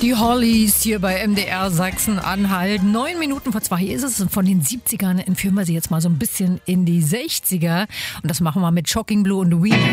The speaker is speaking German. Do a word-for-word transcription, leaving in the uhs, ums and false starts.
Die Hollies hier bei M D R Sachsen-Anhalt. Neun Minuten vor zwei ist es und von den siebzigern entführen wir sie jetzt mal so ein bisschen in die sechziger. Und das machen wir mit Shocking Blue und Weed.